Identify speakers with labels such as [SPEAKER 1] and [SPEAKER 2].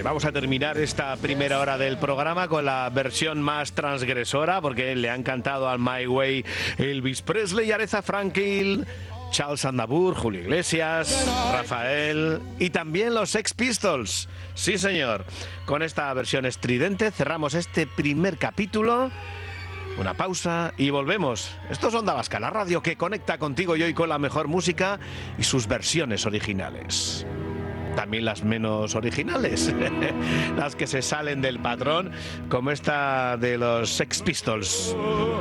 [SPEAKER 1] Vamos a terminar esta primera hora del programa con la versión más transgresora, porque le han cantado al My Way Elvis Presley, Aretha Franklin, Charles Aznavour, Julio Iglesias, Rafael y también los Sex Pistols. Sí, señor. Con esta versión estridente cerramos este primer capítulo. Una pausa y volvemos. Esto es Onda Vasca, la radio que conecta contigo y hoy con la mejor música y sus versiones originales. También las menos originales, las que se salen del patrón, como esta de los Sex Pistols.